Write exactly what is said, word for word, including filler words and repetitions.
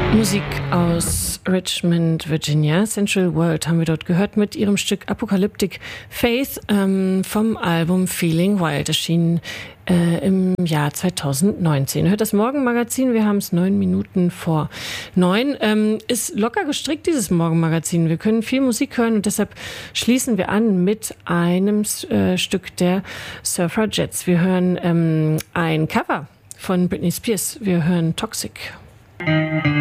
Musik aus Richmond, Virginia. Central World haben wir dort gehört mit ihrem Stück Apocalyptic Faith ähm, vom Album Feeling Wild, erschienen äh, im Jahr zweitausendneunzehn. Hört das Morgenmagazin, wir haben es neun Minuten vor neun. Ähm, ist locker gestrickt, dieses Morgenmagazin. Wir können viel Musik hören und deshalb schließen wir an mit einem äh, Stück der Surfrajettes. Wir hören ähm, ein Cover von Britney Spears. Wir hören Toxic.